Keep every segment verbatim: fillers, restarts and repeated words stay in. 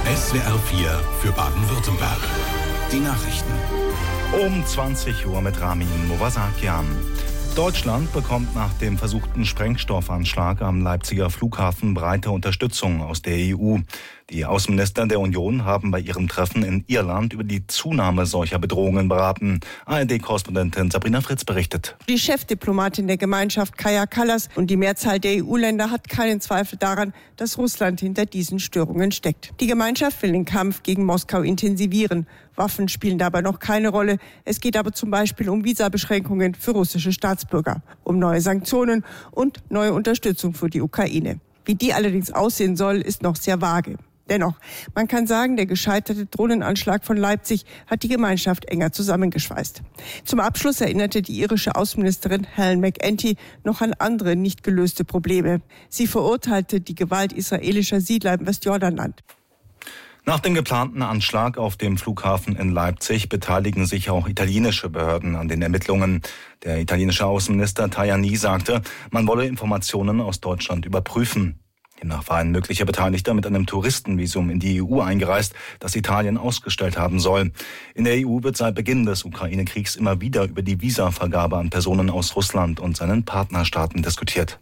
S W R vier für Baden-Württemberg. Die Nachrichten. Um zwanzig Uhr mit Ramin Movasakian. Deutschland bekommt nach dem versuchten Sprengstoffanschlag am Leipziger Flughafen breite Unterstützung aus der E U. Die Außenminister der Union haben bei ihrem Treffen in Irland über die Zunahme solcher Bedrohungen beraten. A R D-Korrespondentin Sabrina Fritz berichtet. Die Chefdiplomatin der Gemeinschaft, Kaja Kallas, und die Mehrzahl der E U-Länder hat keinen Zweifel daran, dass Russland hinter diesen Störungen steckt. Die Gemeinschaft will den Kampf gegen Moskau intensivieren. Waffen spielen dabei noch keine Rolle. Es geht aber zum Beispiel um Visabeschränkungen für russische Staatsbürger, um neue Sanktionen und neue Unterstützung für die Ukraine. Wie die allerdings aussehen soll, ist noch sehr vage. Dennoch, man kann sagen, der gescheiterte Drohnenanschlag von Leipzig hat die Gemeinschaft enger zusammengeschweißt. Zum Abschluss erinnerte die irische Außenministerin Helen McEntee noch an andere nicht gelöste Probleme. Sie verurteilte die Gewalt israelischer Siedler im Westjordanland. Nach dem geplanten Anschlag auf dem Flughafen in Leipzig beteiligen sich auch italienische Behörden an den Ermittlungen. Der italienische Außenminister Tajani sagte, man wolle Informationen aus Deutschland überprüfen. Demnach war ein möglicher Beteiligter mit einem Touristenvisum in die E U eingereist, das Italien ausgestellt haben soll. In der E U wird seit Beginn des Ukraine-Kriegs immer wieder über die Visavergabe an Personen aus Russland und seinen Partnerstaaten diskutiert.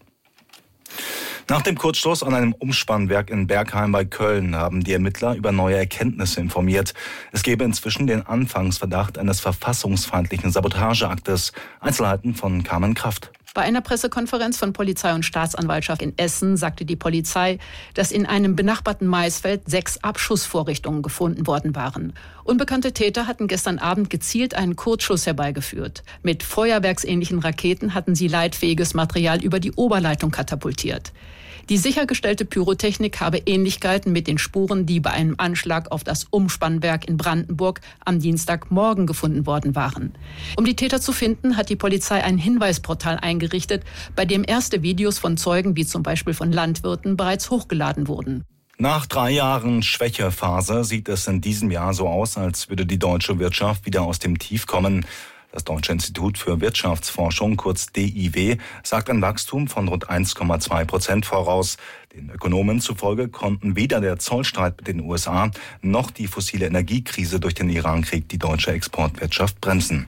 Nach dem Kurzschluss an einem Umspannwerk in Bergheim bei Köln haben die Ermittler über neue Erkenntnisse informiert. Es gebe inzwischen den Anfangsverdacht eines verfassungsfeindlichen Sabotageaktes. Einzelheiten von Carmen Kraft. Bei einer Pressekonferenz von Polizei und Staatsanwaltschaft in Essen sagte die Polizei, dass in einem benachbarten Maisfeld sechs Abschussvorrichtungen gefunden worden waren. Unbekannte Täter hatten gestern Abend gezielt einen Kurzschuss herbeigeführt. Mit feuerwerksähnlichen Raketen hatten sie leitfähiges Material über die Oberleitung katapultiert. Die sichergestellte Pyrotechnik habe Ähnlichkeiten mit den Spuren, die bei einem Anschlag auf das Umspannwerk in Brandenburg am Dienstagmorgen gefunden worden waren. Um die Täter zu finden, hat die Polizei ein Hinweisportal eingerichtet, bei dem erste Videos von Zeugen, wie zum Beispiel von Landwirten, bereits hochgeladen wurden. Nach drei Jahren Schwächephase sieht es in diesem Jahr so aus, als würde die deutsche Wirtschaft wieder aus dem Tief kommen. Das Deutsche Institut für Wirtschaftsforschung, kurz D I W, sagt ein Wachstum von rund eins Komma zwei Prozent voraus. Den Ökonomen zufolge konnten weder der Zollstreit mit den U S A noch die fossile Energiekrise durch den Irankrieg die deutsche Exportwirtschaft bremsen.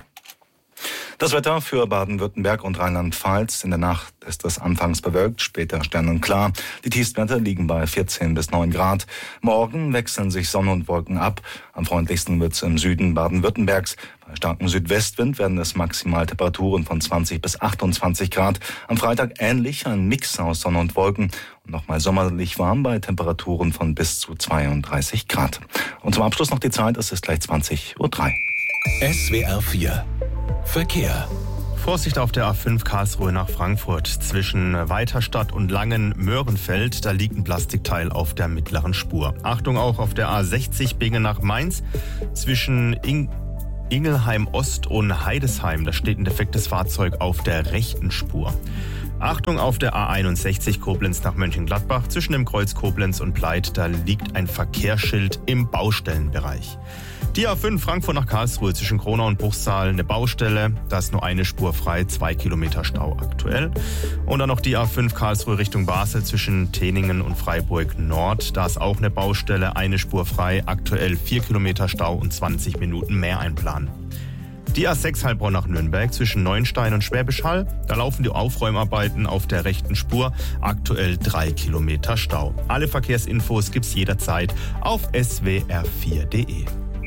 Das Wetter für Baden-Württemberg und Rheinland-Pfalz. In der Nacht ist es anfangs bewölkt, später sternenklar. Die Tiefstwerte liegen bei vierzehn bis neun Grad. Morgen wechseln sich Sonne und Wolken ab. Am freundlichsten wird es im Süden Baden-Württembergs. Bei starkem Südwestwind werden es Maximaltemperaturen von zwanzig bis achtundzwanzig Grad. Am Freitag ähnlich, ein Mix aus Sonne und Wolken. Und nochmal sommerlich warm bei Temperaturen von bis zu zweiunddreißig Grad. Und zum Abschluss noch die Zeit, es ist gleich zwanzig Uhr drei. S W R vier Verkehr. Vorsicht auf der A fünf Karlsruhe nach Frankfurt. Zwischen Weiterstadt und Langen-Möhrenfeld, da liegt ein Plastikteil auf der mittleren Spur. Achtung auch auf der A sechzig Bingen nach Mainz. Zwischen In- Ingelheim Ost und Heidesheim, da steht ein defektes Fahrzeug auf der rechten Spur. Achtung auf der A einundsechzig Koblenz nach Mönchengladbach. Zwischen dem Kreuz Koblenz und Pleit, da liegt ein Verkehrsschild im Baustellenbereich. Die A fünf Frankfurt nach Karlsruhe zwischen Kronau und Bruchsal eine Baustelle. Da ist nur eine Spur frei, zwei Kilometer Stau aktuell. Und dann noch die A fünf Karlsruhe Richtung Basel zwischen Teningen und Freiburg Nord. Da ist auch eine Baustelle, eine Spur frei, aktuell vier Kilometer Stau und zwanzig Minuten mehr einplanen. Die A sechs Heilbronn nach Nürnberg zwischen Neuenstein und Schwäbisch Hall. Da laufen die Aufräumarbeiten auf der rechten Spur. Aktuell drei Kilometer Stau. Alle Verkehrsinfos gibt's jederzeit auf s w r vier punkt d e.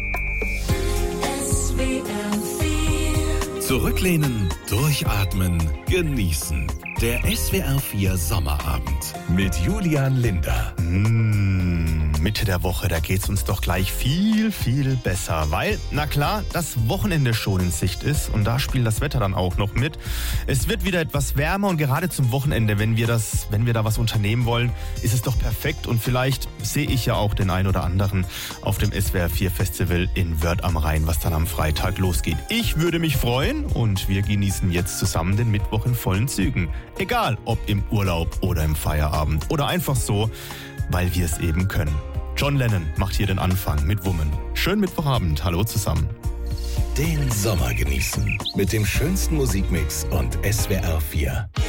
Zurücklehnen, durchatmen, genießen. Der S W R vier Sommerabend mit Julian Linder. Mmh, Mitte der Woche, da geht's uns doch gleich viel, viel besser. Weil, na klar, das Wochenende schon in Sicht ist und da spielt das Wetter dann auch noch mit. Es wird wieder etwas wärmer und gerade zum Wochenende, wenn wir das, wenn wir da was unternehmen wollen, ist es doch perfekt. Und vielleicht sehe ich ja auch den ein oder anderen auf dem S W R vier Festival in Wörth am Rhein, was dann am Freitag losgeht. Ich würde mich freuen und wir genießen jetzt zusammen den Mittwoch in vollen Zügen. Egal, ob im Urlaub oder im Feierabend oder einfach so, weil wir es eben können. John Lennon macht hier den Anfang mit Woman. Schönen Mittwochabend, hallo zusammen. Den Sommer genießen mit dem schönsten Musikmix und S W R vier.